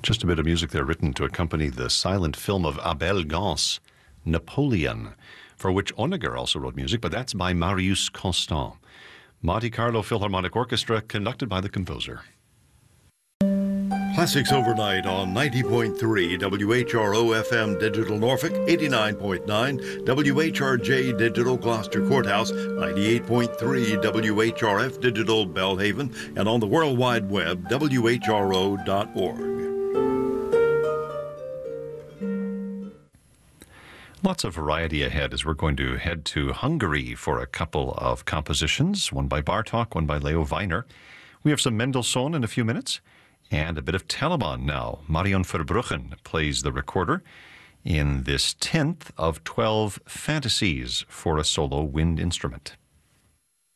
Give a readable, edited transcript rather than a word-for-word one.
Just a bit of music there written to accompany the silent film of Abel Gance, Napoleon, for which Honegger also wrote music, but that's by Marius Constant. Monte Carlo Philharmonic Orchestra, conducted by the composer. Classics Overnight on 90.3 WHRO FM Digital Norfolk, 89.9 WHRJ Digital Gloucester Courthouse, 98.3 WHRF Digital Belhaven, and on the World Wide Web, WHRO.org. Lots of variety ahead as we're going to head to Hungary for a couple of compositions, one by Bartók, one by Leo Weiner. We have some Mendelssohn in a few minutes, and a bit of Telemann now. Marion Verbruggen plays the recorder in this 10th of 12 fantasies for a solo wind instrument.